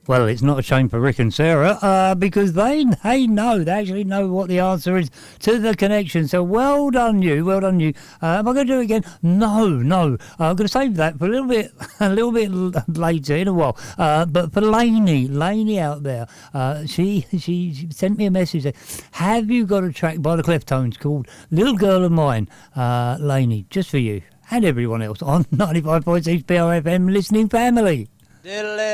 Well, it's not a shame for Rick and Sarah because they actually know what the answer is to the connection. So well done you. Am I going to do it again? No. I'm going to save that for a little bit later in a while. But for Lainey out there, she sent me a message saying, have you got a track by the Cleftones called Little Girl of Mine? Lainey, just for you and everyone else on 95.6 PRFM listening family.